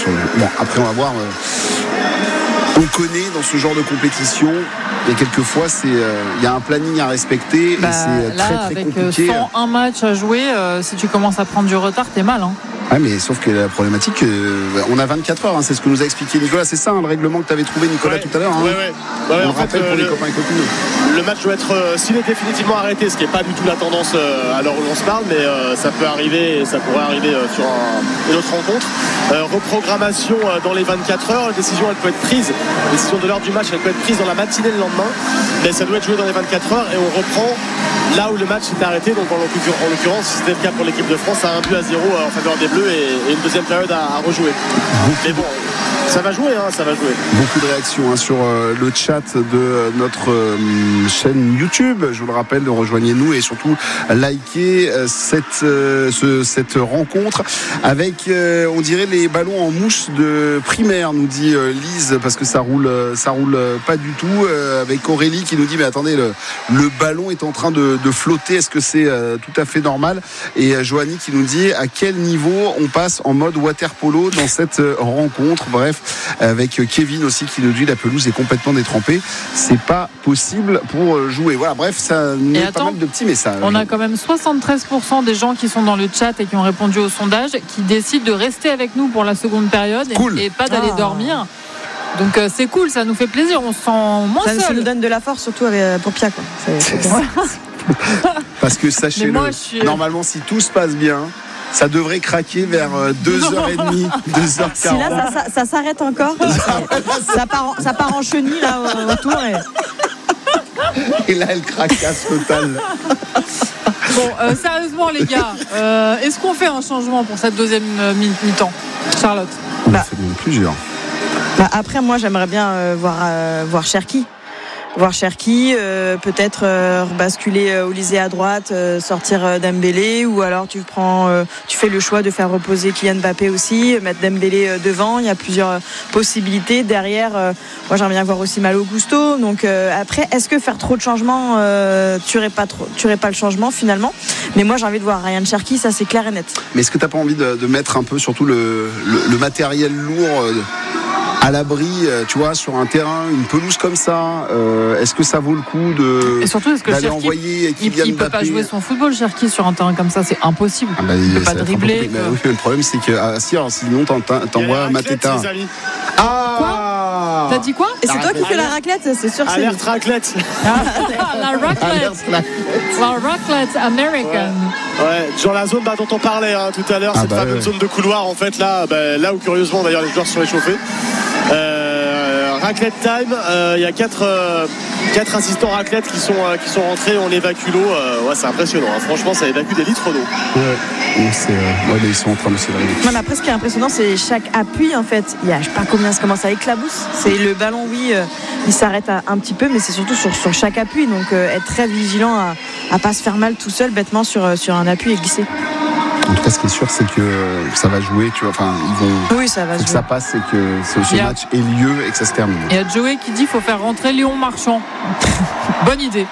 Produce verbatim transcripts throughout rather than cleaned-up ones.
sur le... Bon, après, on va voir. Euh... On connaît dans ce genre de compétition, il y a quelques fois, c'est, euh, il y a un planning à respecter bah, et c'est là, très très avec compliqué. cent un matchs à jouer, euh, si tu commences à prendre du retard, t'es mal. Hein. Ouais, mais sauf que la problématique, euh, on a vingt-quatre heures, hein, c'est ce que nous a expliqué Nicolas. C'est ça hein, le règlement que tu avais trouvé, Nicolas, ouais, tout à l'heure. Hein. Ouais, ouais. Ouais, on en le rappelle fait, pour euh, les le, copains et copines. Le match doit être, euh, s'il est définitivement arrêté, ce qui n'est pas du tout la tendance euh, à l'heure où l'on se parle, mais euh, ça peut arriver et ça pourrait arriver euh, sur un, une autre rencontre. Euh, reprogrammation euh, dans les vingt-quatre heures, la décision elle peut être prise, la décision de l'heure du match elle peut être prise dans la matinée le lendemain, mais ça doit être joué dans les vingt-quatre heures et on reprend là où le match s'est arrêté, donc en l'occurrence c'était le cas pour l'équipe de France, à un but à zéro en faveur des Bleus et, et une deuxième période à, à rejouer. Mais bon, ça va jouer, hein, ça va jouer. Beaucoup de réactions hein, sur euh, le chat de notre euh, chaîne YouTube. Je vous le rappelle, rejoignez-nous et surtout likez euh, cette, euh, ce, cette rencontre avec, euh, on dirait, les ballons en mouche de primaire, nous dit euh, Lise, parce que ça roule, ça roule pas du tout. Euh, avec Aurélie qui nous dit, mais attendez, le, le ballon est en train de, de flotter. Est-ce que c'est euh, tout à fait normal? Et euh, Joanie qui nous dit, à quel niveau on passe en mode water polo dans cette euh, rencontre? Bref. Avec Kevin aussi qui nous dit la pelouse est complètement détrempée, c'est pas possible pour jouer. Voilà, bref, ça met pas mal de petits messages. On a quand même soixante-treize pour cent des gens qui sont dans le chat et qui ont répondu au sondage qui décident de rester avec nous pour la seconde période cool. et, et pas d'aller ah. dormir. Donc euh, c'est cool, ça nous fait plaisir, on se sent moins ça, seul. Ça nous donne de la force, surtout avec, pour Pia, quoi. C'est, c'est Parce que sachez-le, suis... normalement si tout se passe bien, ça devrait craquer vers deux heures trente, deux heures quarante. Si là, ça, ça, ça s'arrête encore, ça, part en, ça part en chenille là autour. Et... et là, elle craquasse totale. Bon, euh, sérieusement, les gars, euh, est-ce qu'on fait un changement pour cette deuxième mi-temps, Charlotte? On bah, fait même plusieurs. Bah après, moi, j'aimerais bien euh, voir, euh, voir Cherki. Voir Cherki, euh, peut-être euh, basculer euh, Olysée à droite, euh, sortir euh, Dembélé, ou alors tu prends, euh, tu fais le choix de faire reposer Kylian Mbappé aussi, mettre Dembélé euh, devant. Il y a plusieurs euh, possibilités derrière. Euh, moi, j'aimerais bien voir aussi Malo Gusto. Donc euh, après, est-ce que faire trop de changements euh, tuerait pas trop, tuerait pas le changement finalement? Mais moi, j'ai envie de voir Ryan Cherki, ça c'est clair et net. Mais est-ce que t'as pas envie de, de mettre un peu surtout le, le, le matériel lourd euh, à l'abri, tu vois, sur un terrain, une pelouse comme ça, euh, est-ce que ça vaut le coup de et surtout, est-ce que d'aller Cherki, envoyer Kylian il ne peut pas jouer son football, Cherki, sur un terrain comme ça, c'est impossible. Ah bah, il ne peut pas dribbler. Mais oui, le problème, c'est que ah, si, alors, sinon t'envoies Mateta. Ah quoi? T'as dit quoi? Et c'est toi qui fais la raclette, c'est sûr. Alerte c'est... raclette. La raclette. La raclette américaine. Ouais, ouais, dans la zone bah, dont on parlait hein, tout à l'heure, ah cette bah, fameuse ouais. zone de couloir, en fait, là, bah, là où curieusement d'ailleurs les joueurs se sont échauffés. Euh, raclette time, il euh, y a quatre, euh, quatre assistants raclette qui sont, euh, qui sont rentrés, on évacue l'eau. Euh, ouais, c'est impressionnant, hein. Franchement, ça évacue des litres d'eau. Ouais, c'est, euh, ouais ils sont en train de se réveiller. Non, mais après, ce qui est impressionnant, c'est chaque appui en fait. Il y a, je sais pas combien ça commence à éclabousse. C'est le ballon, oui, euh, il s'arrête à, un petit peu, mais c'est surtout sur, sur chaque appui. Donc, euh, être très vigilant à, à pas se faire mal tout seul bêtement sur, sur un appui et glisser. En tout cas, ce qui est sûr, c'est que ça va jouer. Tu vois, enfin, ils vont. Oui, ça va faut jouer. que ça passe et que ce, ce match ait lieu et que ça se termine. Il y a Joey qui dit qu'il faut faire rentrer Léon Marchand. Bonne idée.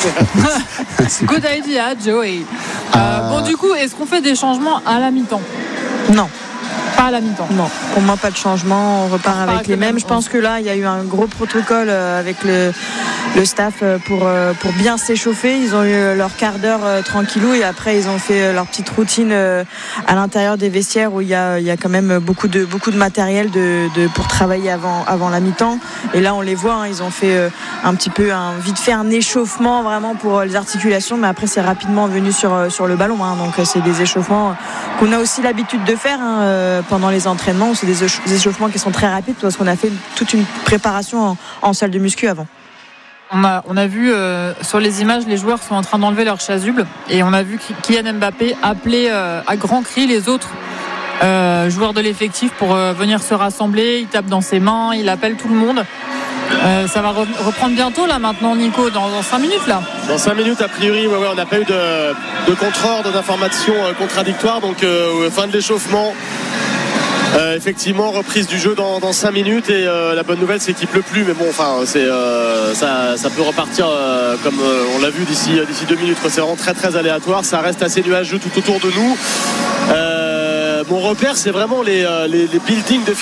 Good idea, Joey. Euh, euh... Bon, du coup, est-ce qu'on fait des changements à la mi-temps? Non. Pas à la mi-temps. Non, pour moi pas de changement, on repart avec, avec les mêmes. mêmes. Je pense que là il y a eu un gros protocole avec le, le staff pour, pour bien s'échauffer. Ils ont eu leur quart d'heure tranquillou et après ils ont fait leur petite routine à l'intérieur des vestiaires où il y a, il y a quand même beaucoup de, beaucoup de matériel de, de, pour travailler avant, avant la mi-temps. Et là on les voit, hein, ils ont fait un petit peu un, vite fait un échauffement vraiment pour les articulations, mais après c'est rapidement venu sur, sur le ballon. Hein, donc c'est des échauffements qu'on a aussi l'habitude de faire. Hein, pendant les entraînements, c'est des échauffements qui sont très rapides parce qu'on a fait toute une préparation en, en salle de muscu avant. On a, on a vu euh, sur les images, les joueurs sont en train d'enlever leur chasuble et on a vu Kylian Mbappé appeler euh, à grands cris les autres euh, joueurs de l'effectif pour euh, venir se rassembler. Il tape dans ses mains, il appelle tout le monde. Euh, ça va re- reprendre bientôt là maintenant, Nico, dans, dans cinq minutes là. Dans cinq minutes a priori, ouais, ouais, on n'a pas eu de, de contre-ordre, d'informations euh, contradictoires, donc euh, fin de l'échauffement. Euh, effectivement, reprise du jeu dans, dans cinq minutes et euh, la bonne nouvelle c'est qu'il pleut plus, mais bon, enfin, c'est, euh, ça, ça peut repartir euh, comme euh, on l'a vu d'ici, d'ici deux minutes. C'est vraiment très très aléatoire, ça reste assez nuageux tout autour de nous. Euh, mon repère, c'est vraiment les, les, les buildings de